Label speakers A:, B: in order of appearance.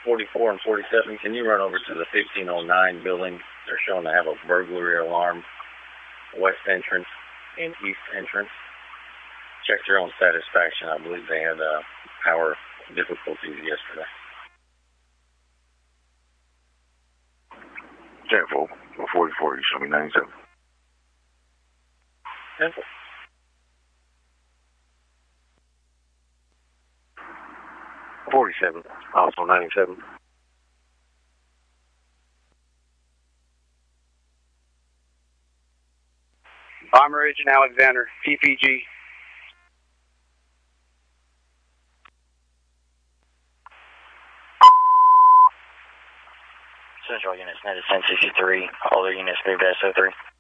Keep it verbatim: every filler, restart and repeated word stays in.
A: forty-four and forty-seven, can you run over to the fifteen oh nine building? They're showing to have a burglary alarm, west entrance and east entrance. Check your own satisfaction. I believe they had uh, power difficulties yesterday.
B: ten four, forty-four, you show me ninety-seven.
A: ten four.
C: forty-seven, also ninety-seven.
D: Armor Agent Alexander, P P G.
E: Central units, net is ten sixty-three. All their units moved to S O three.